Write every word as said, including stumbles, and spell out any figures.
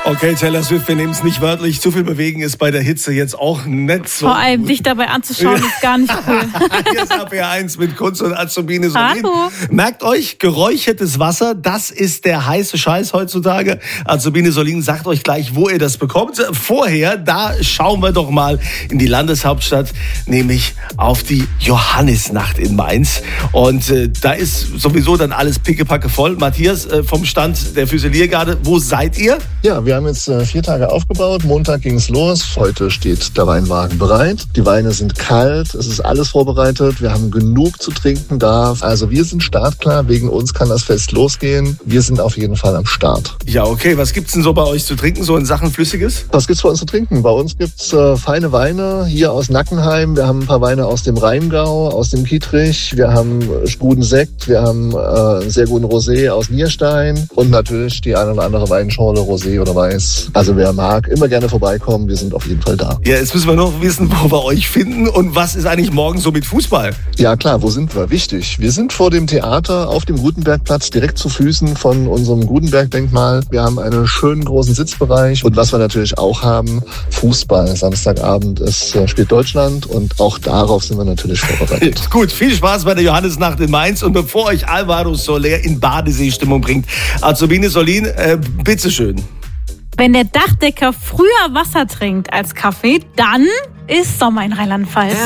Okay, Taylor Swift, wir nehmen es nicht wörtlich. Zu viel bewegen ist bei der Hitze jetzt auch nicht so. Vor allem gut. Dich dabei anzuschauen ist gar nicht cool. Hier ist A P eins mit Kunz und Azubine Solin. Hallo. Merkt euch, geräuchertes Wasser, das ist der heiße Scheiß heutzutage. Azubine Solin sagt euch gleich, wo ihr das bekommt. Vorher, da schauen wir doch mal in die Landeshauptstadt, nämlich auf die Johannisnacht in Mainz. Und äh, da ist sowieso dann alles pickepacke voll. Matthias äh, vom Stand der Füsiliergarde, wo seid ihr? Ja, wir haben jetzt äh, vier Tage aufgebaut. Montag ging es los. Heute steht der Weinwagen bereit. Die Weine sind kalt. Es ist alles vorbereitet. Wir haben genug zu trinken da. Also wir sind startklar. Wegen uns kann das Fest losgehen. Wir sind auf jeden Fall am Start. Ja, okay. Was gibt's denn so bei euch zu trinken, so in Sachen Flüssiges? Was gibt's bei uns zu trinken? Bei uns gibt's äh, feine Weine hier aus Nackenheim. Wir haben ein paar Weine aus dem Rheingau, aus dem Kietrich. Wir haben äh, guten Sekt. Wir haben äh, einen sehr guten Rosé aus Nierstein. Und natürlich die eine oder andere Weinschorle, Rosé oder Weiß. Also wer mag, immer gerne vorbeikommen. Wir sind auf jeden Fall da. Ja, jetzt müssen wir noch wissen, wo wir euch finden und was ist eigentlich morgen so mit Fußball? Ja klar, wo sind wir? Wichtig. Wir sind vor dem Theater auf dem Gutenbergplatz, direkt zu Füßen von unserem Gutenberg-Denkmal. Wir haben einen schönen großen Sitzbereich und was wir natürlich auch haben, Fußball. Samstagabend ist, äh, spielt Deutschland und auch darauf sind wir natürlich vorbereitet. Gut, viel Spaß bei der Johannisnacht in Mainz und bevor euch Alvaro Soler in Badesee-Stimmung bringt, Azubine Solin, äh, bitteschön. Wenn der Dachdecker früher Wasser trinkt als Kaffee, dann ist Sommer in Rheinland-Pfalz.